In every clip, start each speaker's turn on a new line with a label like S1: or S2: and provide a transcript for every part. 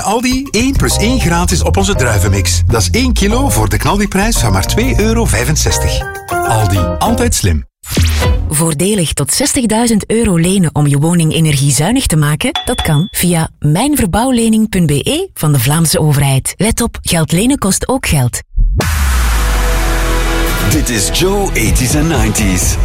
S1: Aldi 1 + 1 gratis op onze druivenmix. Dat is 1 kilo voor de knaldiprijs van maar €2,65. Aldi, altijd slim.
S2: Voordelig tot €60.000 lenen om je woning energiezuinig te maken? Dat kan via mijnverbouwlening.be van de Vlaamse overheid. Let op, geld lenen kost ook geld.
S3: Dit is Joe 80s en 90s.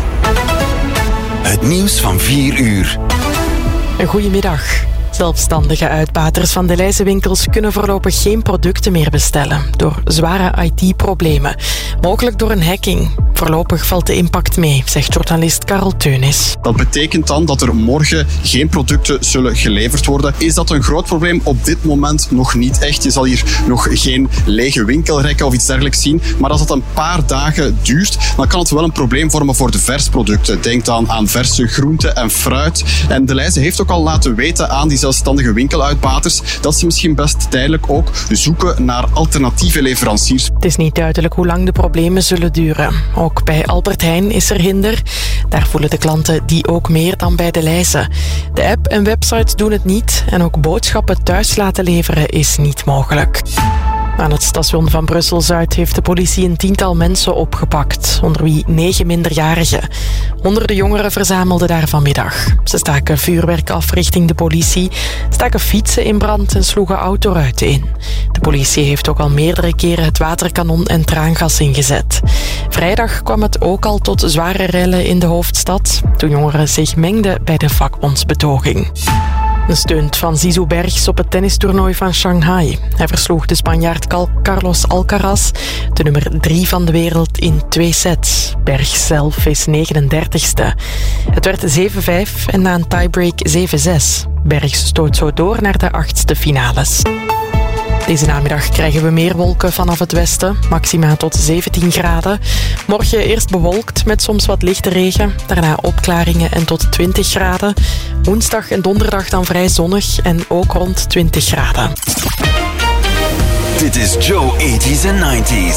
S3: Het nieuws van 4 uur.
S4: Goedemiddag. Zelfstandige uitbaters van de Leizenwinkels kunnen voorlopig geen producten meer bestellen door zware IT-problemen. Mogelijk door een hacking. Voorlopig valt de impact mee, zegt journalist Karel Teunis.
S5: Dat betekent dan dat er morgen geen producten zullen geleverd worden. Is dat een groot probleem? Op dit moment nog niet echt. Je zal hier nog geen lege winkelrekken of iets dergelijks zien. Maar als het een paar dagen duurt, dan kan het wel een probleem vormen voor de versproducten. Denk dan aan verse groenten en fruit. En de Leize heeft ook al laten weten aan die zelfstandige winkeluitbaters dat ze misschien best tijdelijk ook zoeken naar alternatieve leveranciers.
S4: Het is niet duidelijk hoe lang de problemen zullen duren. Ook bij Albert Heijn is er hinder. Daar voelen de klanten die ook meer dan bij de Leize. De app en website doen het niet en ook boodschappen thuis laten leveren is niet mogelijk. Aan het station van Brussel-Zuid heeft de politie een 10-tal mensen opgepakt, onder wie 9 minderjarigen. Honderden jongeren verzamelden daar vanmiddag. Ze staken vuurwerk af richting de politie, staken fietsen in brand en sloegen autoruiten in. De politie heeft ook al meerdere keren het waterkanon en traangas ingezet. Vrijdag kwam het ook al tot zware rellen in de hoofdstad, toen jongeren zich mengden bij de vakbondsbetoging. Een stunt van Zizou Bergs op het tennistoernooi van Shanghai. Hij versloeg de Spanjaard Carlos Alcaraz, de nummer 3 van de wereld, in 2 sets. Bergs zelf is 39ste. Het werd 7-5 en na een tiebreak 7-6. Bergs stoot zo door naar de 8e finales. Deze namiddag krijgen we meer wolken vanaf het westen, maxima tot 17 graden. Morgen eerst bewolkt met soms wat lichte regen, daarna opklaringen en tot 20 graden. Woensdag en donderdag dan vrij zonnig en ook rond 20 graden.
S3: Dit is Joe 80s en 90s.